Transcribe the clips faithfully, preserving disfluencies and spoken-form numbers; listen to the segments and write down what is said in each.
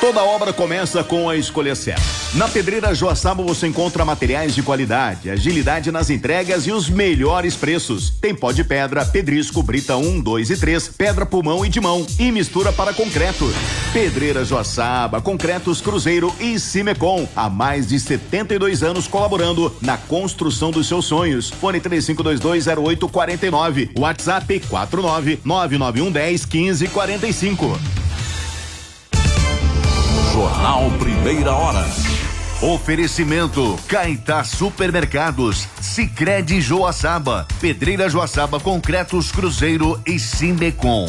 Toda obra começa com a escolha certa. Na Pedreira Joaçaba você encontra materiais de qualidade, agilidade nas entregas e os melhores preços. Tem pó de pedra, pedrisco, brita um, dois e três, pedra pulmão e de mão e mistura para concreto. Pedreira Joaçaba, Concretos Cruzeiro e Cimecom. Há mais de setenta e dois anos colaborando na construção dos seus sonhos. Fone três cinco dois dois zero oito quatro nove. WhatsApp quatro nove nove nove um um zero um cinco quatro cinco. Jornal Primeira Hora. Oferecimento Caetá Supermercados, Sicredi Joaçaba, Pedreira Joaçaba, Concretos Cruzeiro e Cimecom.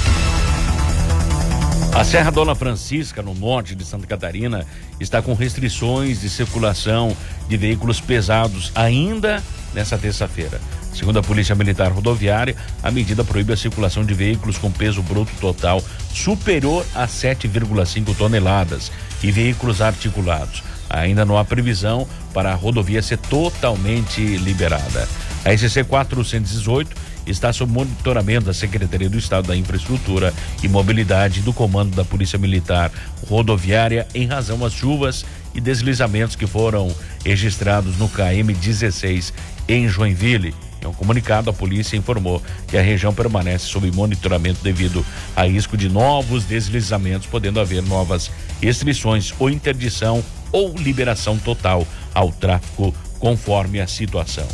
A Serra Dona Francisca, no norte de Santa Catarina, está com restrições de circulação de veículos pesados ainda nessa terça-feira. Segundo a Polícia Militar Rodoviária, a medida proíbe a circulação de veículos com peso bruto total superior a sete vírgula cinco toneladas e veículos articulados. Ainda não há previsão para a rodovia ser totalmente liberada. A S C quatrocentos e dezoito está sob monitoramento da Secretaria do Estado da Infraestrutura e Mobilidade do Comando da Polícia Militar Rodoviária em razão às chuvas e deslizamentos que foram registrados no K M dezesseis em Joinville. Em um comunicado, a polícia informou que a região permanece sob monitoramento devido a risco de novos deslizamentos, podendo haver novas restrições ou interdição ou liberação total ao tráfego conforme a situação.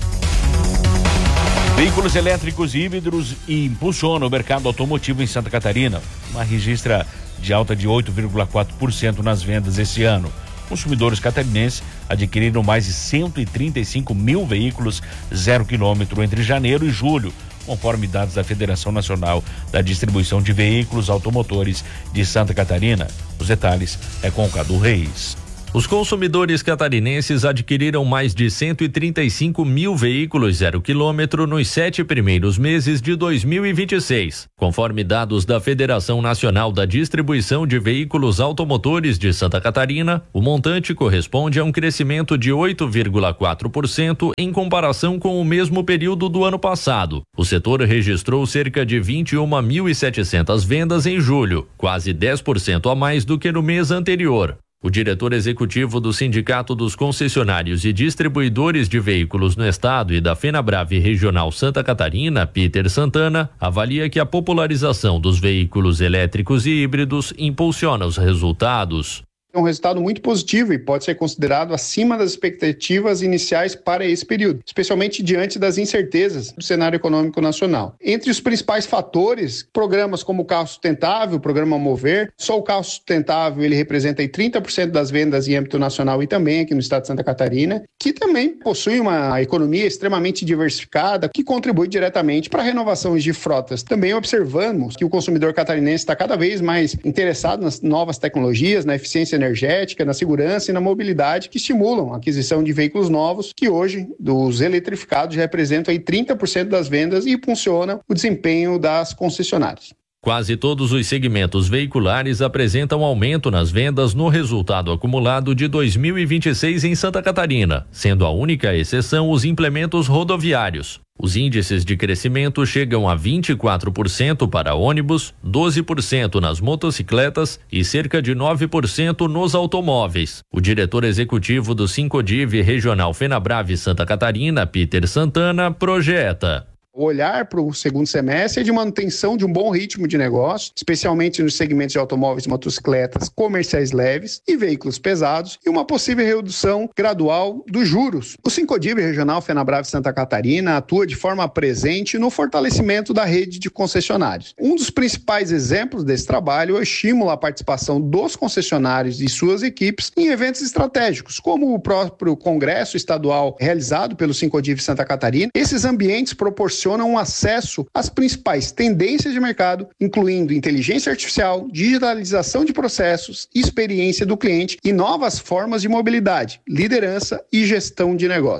Veículos elétricos e híbridos impulsionam o mercado automotivo em Santa Catarina. Uma registra de alta de oito vírgula quatro por cento nas vendas esse ano. Consumidores catarinenses adquiriram mais de cento e trinta e cinco mil veículos zero quilômetro entre janeiro e julho, conforme dados da Federação Nacional da Distribuição de Veículos Automotores de Santa Catarina. Os detalhes é com o Cadu Reis. Os consumidores catarinenses adquiriram mais de cento e trinta e cinco mil veículos zero quilômetro nos sete primeiros meses de dois mil e vinte e seis. Conforme dados da Federação Nacional da Distribuição de Veículos Automotores de Santa Catarina, o montante corresponde a um crescimento de oito vírgula quatro por cento em comparação com o mesmo período do ano passado. O setor registrou cerca de vinte e uma mil e setecentas vendas em julho, quase dez por cento a mais do que no mês anterior. O diretor executivo do Sindicato dos Concessionários e Distribuidores de Veículos no Estado e da FenaBrave Regional Santa Catarina, Peter Santana, avalia que a popularização dos veículos elétricos e híbridos impulsiona os resultados. É um resultado muito positivo e pode ser considerado acima das expectativas iniciais para esse período, especialmente diante das incertezas do cenário econômico nacional. Entre os principais fatores, programas como o Carro Sustentável, o Programa Mover, só o Carro Sustentável ele representa aí trinta por cento das vendas em âmbito nacional e também aqui no estado de Santa Catarina, que também possui uma economia extremamente diversificada que contribui diretamente para a renovação de frotas. Também observamos que o consumidor catarinense está cada vez mais interessado nas novas tecnologias, na eficiência energética, energética, na segurança e na mobilidade que estimulam a aquisição de veículos novos que hoje, dos eletrificados, representam aí trinta por cento das vendas e impulsionam o desempenho das concessionárias. Quase todos os segmentos veiculares apresentam aumento nas vendas no resultado acumulado de dois mil e vinte e seis em Santa Catarina, sendo a única exceção os implementos rodoviários. Os índices de crescimento chegam a vinte e quatro por cento para ônibus, doze por cento nas motocicletas e cerca de nove por cento nos automóveis. O diretor executivo do Sincodiv Regional FenaBrave Santa Catarina, Peter Santana, projeta. O olhar para o segundo semestre é de manutenção de um bom ritmo de negócio, especialmente nos segmentos de automóveis, motocicletas, comerciais leves e veículos pesados, e uma possível redução gradual dos juros. O Sincodiv Regional FenaBrave Santa Catarina atua de forma presente no fortalecimento da rede de concessionários. Um dos principais exemplos desse trabalho é o estímulo à participação dos concessionários e suas equipes em eventos estratégicos, como o próprio Congresso Estadual realizado pelo Sincodiv Santa Catarina. Esses ambientes proporcionam um acesso às principais tendências de mercado, incluindo inteligência artificial, digitalização de processos, experiência do cliente e novas formas de mobilidade, liderança e gestão de negócio.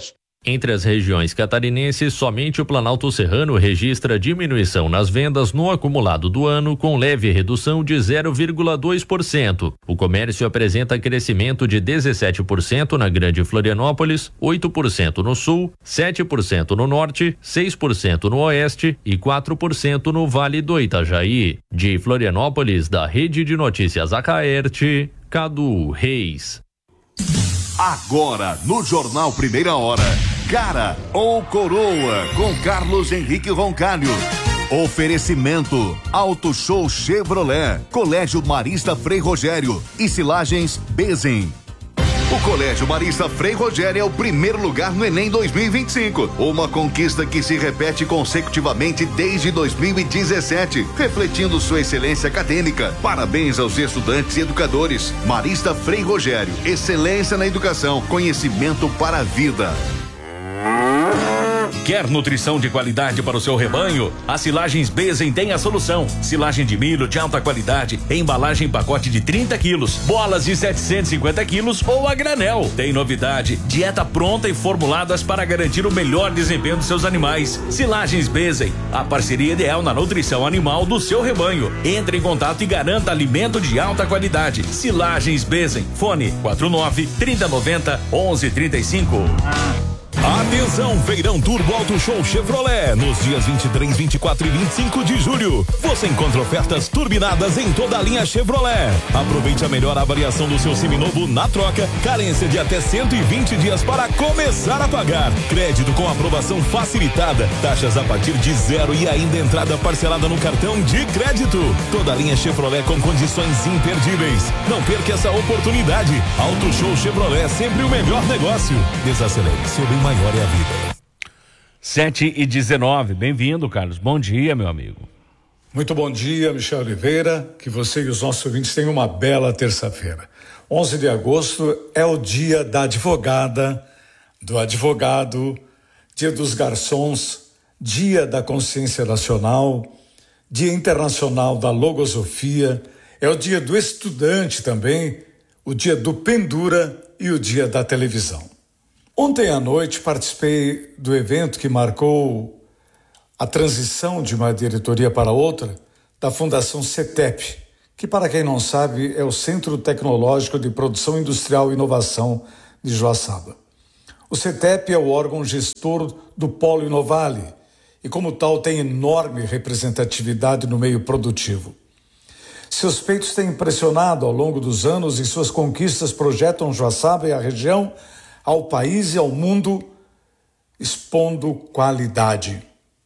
Entre as regiões catarinenses, somente o Planalto Serrano registra diminuição nas vendas no acumulado do ano, com leve redução de zero vírgula dois por cento. O comércio apresenta crescimento de dezessete por cento na Grande Florianópolis, oito por cento no Sul, sete por cento no Norte, seis por cento no Oeste e quatro por cento no Vale do Itajaí. De Florianópolis, da Rede de Notícias Acaerte, Cadu Reis. Agora, no Jornal Primeira Hora, Cara ou Coroa, com Carlos Henrique Roncalho. Oferecimento, Auto Show Chevrolet, Colégio Marista Frei Rogério e Silagens Bezen. O Colégio Marista Frei Rogério é o primeiro lugar no Enem dois mil e vinte e cinco. Uma conquista que se repete consecutivamente desde dois mil e dezessete, refletindo sua excelência acadêmica. Parabéns aos estudantes e educadores. Marista Frei Rogério, excelência na educação, conhecimento para a vida. Quer nutrição de qualidade para o seu rebanho? A Silagens Bezen tem a solução. Silagem de milho de alta qualidade, embalagem em pacote de trinta quilos, bolas de setecentos e cinquenta quilos ou a granel. Tem novidade, dieta pronta e formuladas para garantir o melhor desempenho dos seus animais. Silagens Bezen, a parceria ideal na nutrição animal do seu rebanho. Entre em contato e garanta alimento de alta qualidade. Silagens Bezen, fone quatro nove, trinta noventa, onze trinta e cinco. Atenção, Feirão Turbo Auto Show Chevrolet, nos dias vinte e três, vinte e quatro e vinte e cinco de julho. Você encontra ofertas turbinadas em toda a linha Chevrolet. Aproveite a melhor avaliação do seu seminovo na troca, carência de até cento e vinte dias para começar a pagar. Crédito com aprovação facilitada, taxas a partir de zero e ainda entrada parcelada no cartão de crédito. Toda a linha Chevrolet com condições imperdíveis. Não perca essa oportunidade. Auto Show Chevrolet, sempre o melhor negócio. Desacelere, seu bem maior é a vida. sete e dezenove, bem-vindo, Carlos. Bom dia, meu amigo. Muito bom dia, Michel Oliveira. Que você e os nossos ouvintes tenham uma bela terça-feira. onze de agosto é o dia da advogada, do advogado, dia dos garçons, dia da consciência nacional, dia internacional da logosofia, é o dia do estudante também, o dia do pendura e o dia da televisão. Ontem à noite participei do evento que marcou a transição de uma diretoria para outra da Fundação CETEP, que, para quem não sabe, é o Centro Tecnológico de Produção Industrial e Inovação de Joaçaba. O CETEP é o órgão gestor do Polo Inovale e, como tal, tem enorme representatividade no meio produtivo. Seus feitos têm impressionado ao longo dos anos e suas conquistas projetam Joaçaba e a região ao país e ao mundo, expondo qualidade.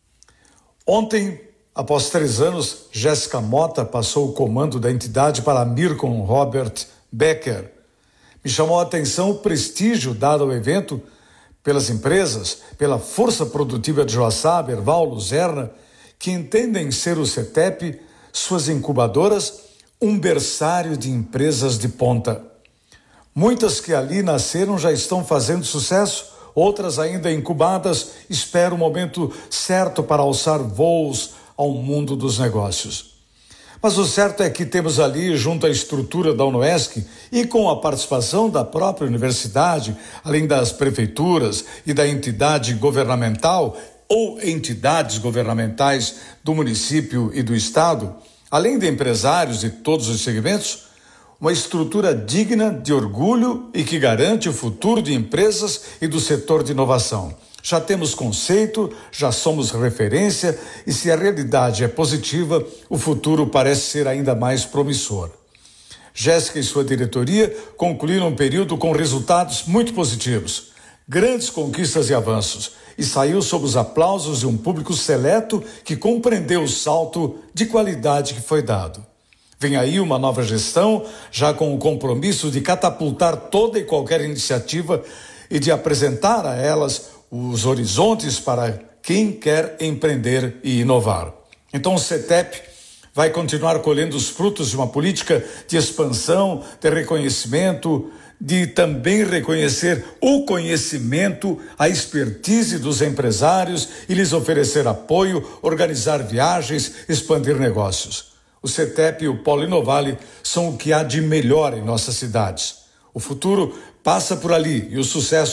Ontem, após três anos, Jéssica Mota passou o comando da entidade para Mirko Robert Becker. Me chamou a atenção o prestígio dado ao evento pelas empresas, pela força produtiva de Joaçaba, Erval, Luzerna, que entendem ser o CETEP, suas incubadoras, um berçário de empresas de ponta. Muitas que ali nasceram já estão fazendo sucesso, outras ainda incubadas esperam o momento certo para alçar voos ao mundo dos negócios. Mas o certo é que temos ali, junto à estrutura da UNOESC e com a participação da própria universidade, além das prefeituras e da entidade governamental ou entidades governamentais do município e do estado, além de empresários de todos os segmentos, uma estrutura digna de orgulho e que garante o futuro de empresas e do setor de inovação. Já temos conceito, já somos referência e se a realidade é positiva, o futuro parece ser ainda mais promissor. Jéssica e sua diretoria concluíram um período com resultados muito positivos, grandes conquistas e avanços, e saiu sob os aplausos de um público seleto que compreendeu o salto de qualidade que foi dado. Vem aí uma nova gestão, já com o compromisso de catapultar toda e qualquer iniciativa e de apresentar a elas os horizontes para quem quer empreender e inovar. Então o CETEP vai continuar colhendo os frutos de uma política de expansão, de reconhecimento, de também reconhecer o conhecimento, a expertise dos empresários e lhes oferecer apoio, organizar viagens, expandir negócios. O CETEP e o Polo Inovale são o que há de melhor em nossas cidades. O futuro passa por ali e o sucesso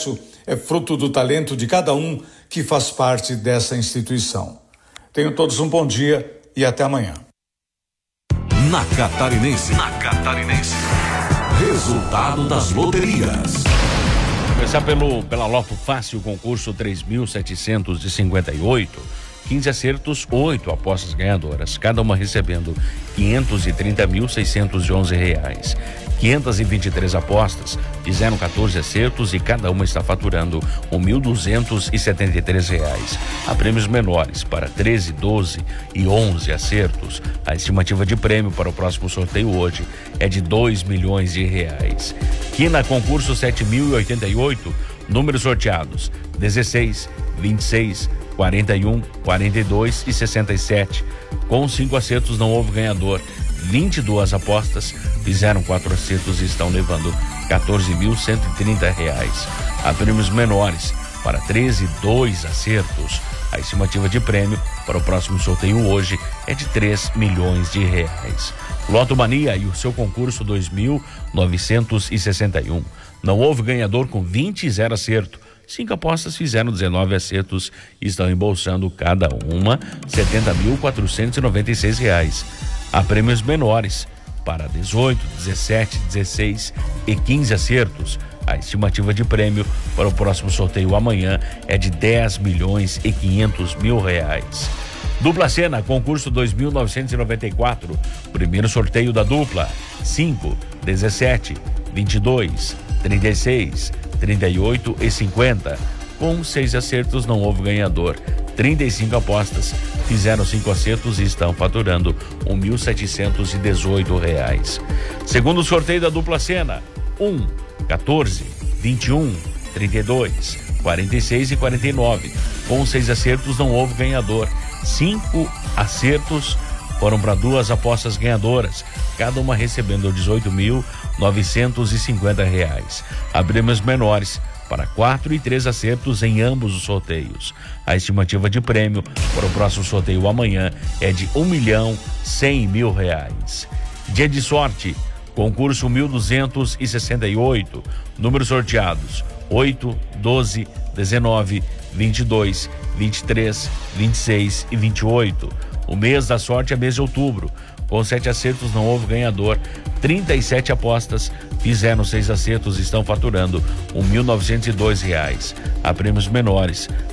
é fruto do talento de cada um que faz parte dessa instituição. Tenham todos um bom dia e até amanhã. Na Catarinense. Na Catarinense. Resultado das loterias. Começar pelo, pela Loto Fácil, concurso três mil setecentos e cinquenta e oito. quinze acertos, oito apostas ganhadoras, cada uma recebendo quinhentos e trinta mil, seiscentos e onze reais. quinhentas e vinte e três apostas fizeram quatorze acertos e cada uma está faturando mil duzentos e setenta e três reais. Há prêmios menores para treze, doze e onze acertos. A estimativa de prêmio para o próximo sorteio hoje é de dois milhões de reais. Quina concurso sete mil e oitenta e oito, números sorteados dezesseis, vinte e seis, quarenta e um, quarenta e dois e sessenta e sete. Com cinco acertos não houve ganhador. vinte e duas apostas fizeram quatro acertos e estão levando quatorze mil cento e trinta reais. Há prêmios menores para treze, dois acertos. A estimativa de prêmio para o próximo sorteio hoje é de três milhões de reais. Loto Mania e o seu concurso dois mil novecentos e sessenta e um. Não houve ganhador com vinte e zero acerto. Cinco apostas fizeram dezenove acertos e estão embolsando cada uma setenta mil quatrocentos e noventa e seis reais. Há prêmios menores para dezoito, dezessete, dezesseis e quinze acertos. A estimativa de prêmio para o próximo sorteio amanhã é de dez milhões e quinhentos mil reais. Dupla Sena, concurso dois mil novecentos e noventa e quatro. Primeiro sorteio da dupla: cinco, dezessete, vinte e dois, trinta e seis, trinta e oito e cinquenta. Com seis acertos não houve ganhador. trinta e cinco apostas fizeram cinco acertos e estão faturando mil setecentos e dezoito reais. Segundo sorteio da Dupla Sena: um, quatorze, vinte e um, trinta e dois, quarenta e seis e quarenta e nove. Com seis acertos não houve ganhador. Cinco acertos foram para duas apostas ganhadoras, cada uma recebendo dezoito mil novecentos e cinquenta reais. Há prêmios menores para quatro e três acertos em ambos os sorteios. A estimativa de prêmio para o próximo sorteio amanhã é de um milhão cem mil reais. Dia de sorte, concurso mil duzentos e sessenta e oito, números sorteados: oito, doze, dezenove, vinte e dois, vinte e três, vinte e seis e vinte e oito. O mês da sorte é mês de outubro. Com sete acertos não houve ganhador. trinta e sete apostas fizeram seis acertos e estão faturando mil novecentos e dois reais. Há prêmios menores